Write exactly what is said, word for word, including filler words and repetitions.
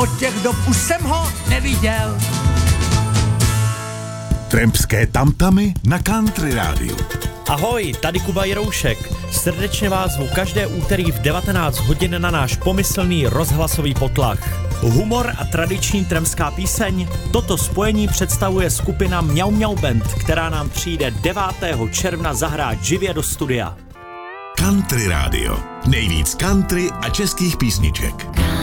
od těch dob už jsem ho neviděl. Trampské tamtamy na Country rádiu. Ahoj, tady Kuba Jiroušek. Srdečně vás zvu každé úterý v devatenáct hodin na náš pomyslný rozhlasový potlach. Humor a tradiční trampská píseň, toto spojení představuje skupina Mňau Mňau Band, která nám přijde devátého června zahrát živě do studia. Country rádio. Nejvíc country a českých písniček.